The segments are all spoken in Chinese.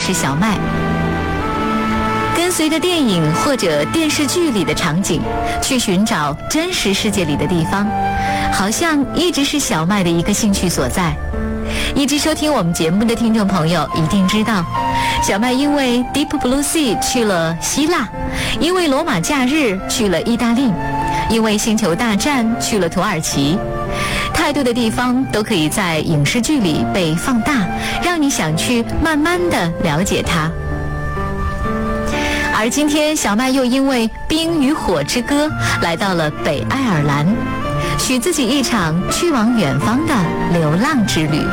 是小麦。跟随着电影或者电视剧里的场景去寻找真实世界里的地方，好像一直是小麦的一个兴趣所在。一直收听我们节目的听众朋友一定知道，小麦因为 Deep Blue Sea 去了希腊，因为罗马假日去了意大利，因为星球大战去了土耳其。太多的地方都可以在影视剧里被放大，让你想去慢慢的了解它。而今天小麦又因为《冰与火之歌》来到了北爱尔兰，许自己一场去往远方的流浪之旅。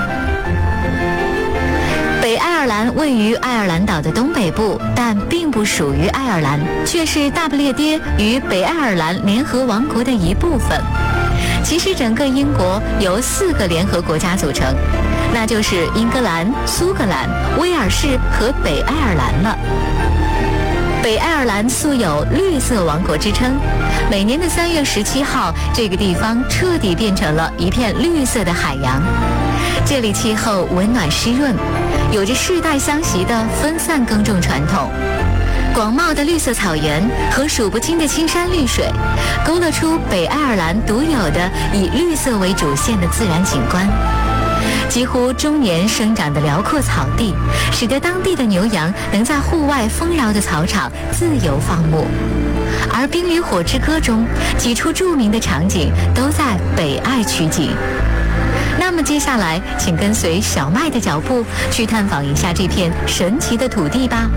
北爱尔兰位于爱尔兰岛的东北部，但并不属于爱尔兰，却是大不列颠与北爱尔兰联合王国的一部分。其实整个英国由4个联合国家组成，那就是英格兰、苏格兰、威尔士和北爱尔兰了。北爱尔兰素有绿色王国之称，每年的3月17号，这个地方彻底变成了一片绿色的海洋。这里气候温暖湿润，有着世代相袭的分散耕种传统。广袤的绿色草原和数不清的青山绿水，勾勒出北爱尔兰独有的以绿色为主线的自然景观。几乎终年生长的辽阔草地，使得当地的牛羊能在户外丰饶的草场自由放牧。而《冰与火之歌》中几处著名的场景都在北爱取景。那么接下来，请跟随小麦的脚步，去探访一下这片神奇的土地吧。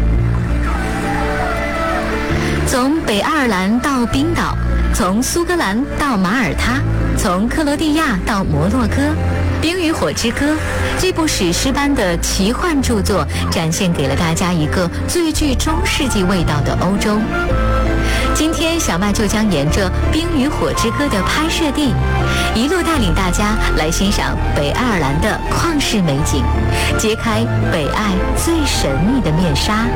从北爱尔兰到冰岛，从苏格兰到马耳他，从克罗地亚到摩洛哥，《冰与火之歌》这部史诗般的奇幻著作，展现给了大家一个最具中世纪味道的欧洲。今天小麦就将沿着《冰与火之歌》的拍摄地，一路带领大家来欣赏北爱尔兰的旷世美景，揭开北爱最神秘的面纱。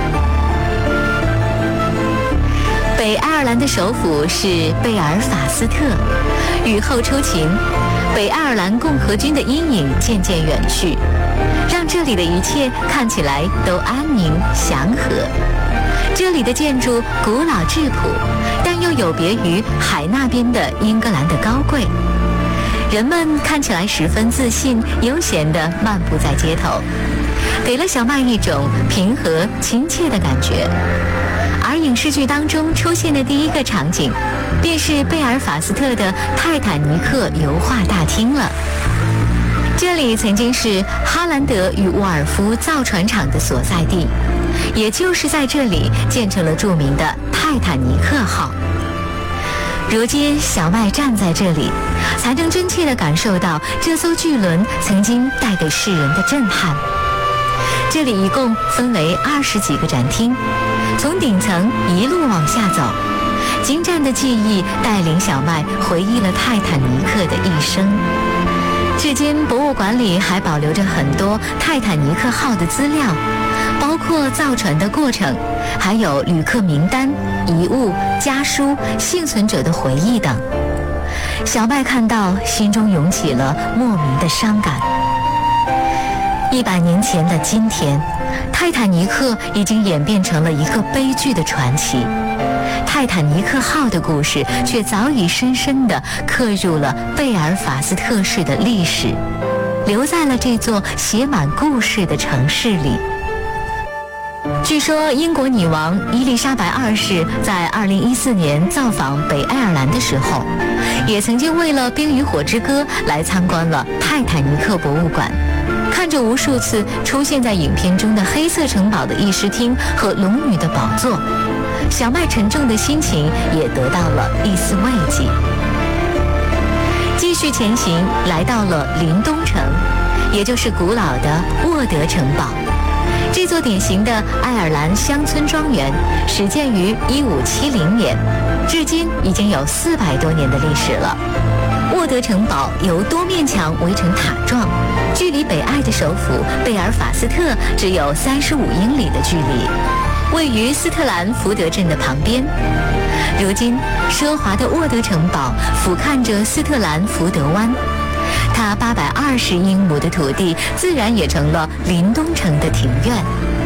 北爱尔兰的首府是贝尔法斯特。雨后初晴，北爱尔兰共和军的阴影渐渐远去，让这里的一切看起来都安宁祥和。这里的建筑古老质朴，但又有别于海那边的英格兰的高贵。人们看起来十分自信悠闲地漫步在街头，给了小麦一种平和亲切的感觉。而影视剧当中出现的第一个场景，便是贝尔法斯特的泰坦尼克油画大厅了。这里曾经是哈兰德与沃尔夫造船厂的所在地，也就是在这里建成了著名的泰坦尼克号。如今小麦站在这里，才能真切地感受到这艘巨轮曾经带给世人的震撼。这里一共分为20几个展厅，从顶层一路往下走，精湛的记忆带领小麦回忆了泰坦尼克的一生。至今博物馆里还保留着很多泰坦尼克号的资料，包括造船的过程，还有旅客名单、遗物、家书、幸存者的回忆等。小麦看到，心中涌起了莫名的伤感。100年前的今天，泰坦尼克已经演变成了一个悲剧的传奇，泰坦尼克号的故事却早已深深地刻入了贝尔法斯特市的历史，留在了这座写满故事的城市里。据说英国女王伊丽莎白2世在2014年造访北爱尔兰的时候，也曾经为了《冰与火之歌》来参观了泰坦尼克博物馆。看着无数次出现在影片中的黑色城堡的议事厅和龙女的宝座，小麦沉重的心情也得到了一丝慰藉。继续前行，来到了林东城，也就是古老的沃德城堡。这座典型的爱尔兰乡村庄园始建于1570年，至今已经有400多年的历史了。沃德城堡由多面墙围成塔状，距离北爱的首府贝尔法斯特只有35英里的距离，位于斯特兰福德镇的旁边。如今，奢华的沃德城堡俯瞰着斯特兰福德湾，它820英亩的土地自然也成了林东城的庭院。